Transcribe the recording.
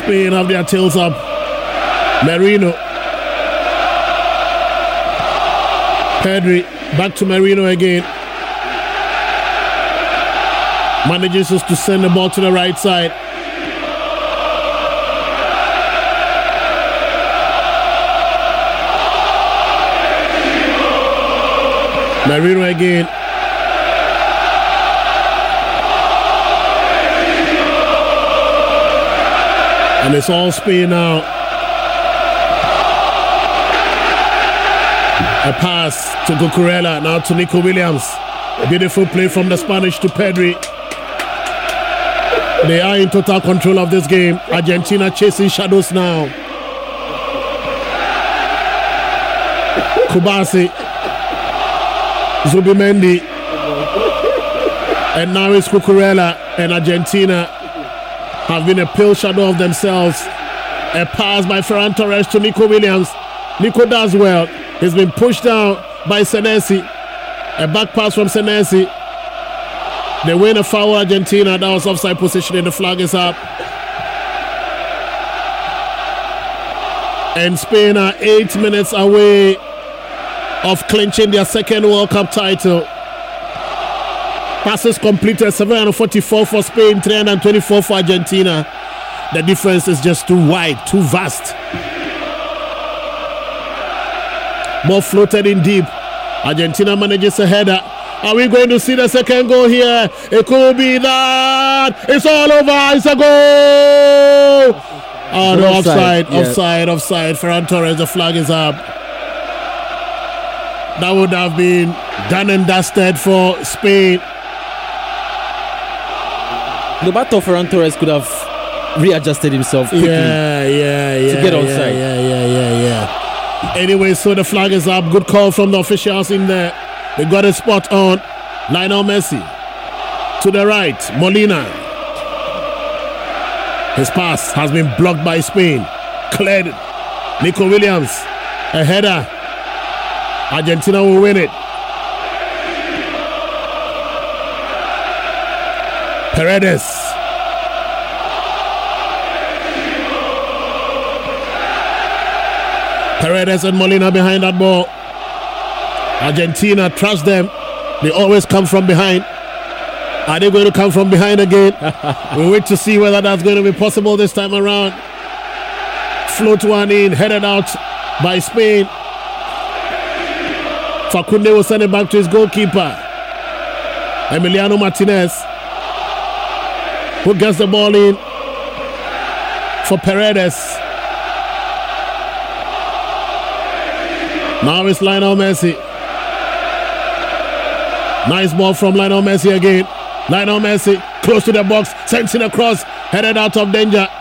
Spain have their tails up. Merino. Pedri. Back to Merino again. Manages us to send the ball to the right side. Merino again. And it's all Spain now. A pass to Cucurella, now to Nico Williams. Beautiful play from the Spanish to Pedri. They are in total control of this game. Argentina chasing shadows now. Kubasi. Zubimendi. And now it's Cucurella, and Argentina have been a pale shadow of themselves. A pass by Ferran Torres to Nico Williams. Nico does well. He's been pushed down by Senesi. A back pass from Senesi. They win a foul, Argentina. That was offside position, and the flag is up. And Spain are 8 minutes away of clinching their second World Cup title. Passes completed, 744 for Spain, 324 for Argentina. The difference is just too wide, too vast. Ball floated in deep. Argentina manages a header. Are we going to see the second goal here? It could be that. It's all over. It's a goal. Oh, no, offside. Ferran Torres, the flag is up. That would have been done and dusted for Spain. Roberto Ferran Torres could have readjusted himself quickly to get onside. Yeah. Anyway, so the flag is up. Good call from the officials in there. They got a spot on. Lionel Messi. To the right, Molina. His pass has been blocked by Spain. Cleared. Nico Williams. A header. Argentina will win it. Paredes. Paredes and Molina behind that ball. Argentina, trust them. They always come from behind. Are they going to come from behind again? We'll wait to see whether that's going to be possible this time around. Float one in, headed out by Spain. Fakunde will send it back to his goalkeeper, Emiliano Martinez, who gets the ball in for Paredes. Now it's Lionel Messi. Nice ball from Lionel Messi again. Lionel Messi close to the box, sends it across, headed out of danger.